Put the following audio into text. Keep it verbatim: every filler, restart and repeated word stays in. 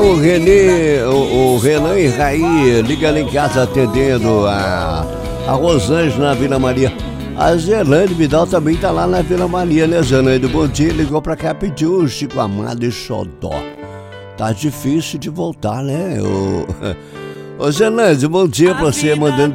o Renê, o, o Renan e Raí, liga lá em casa atendendo a, a Rosângela na Vila Maria. A Zelane Vidal também tá lá na Vila Maria, né, Zelane? Bom dia, ligou pra cá, pediu o Chico Amado e Xodó. Tá difícil de voltar, né? Ô, ô Zelane, bom dia pra você, mandando